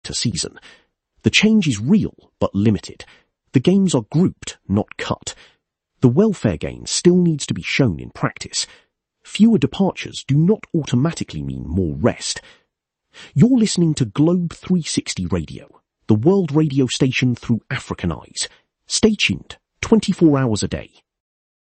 to season. The change is real, but limited. The games are grouped, not cut. The welfare gain still needs to be shown in practice. Fewer departures do not automatically mean more rest. You're listening to Globe 360 Radio, the world radio station through African eyes. Stay tuned, 24 hours a day.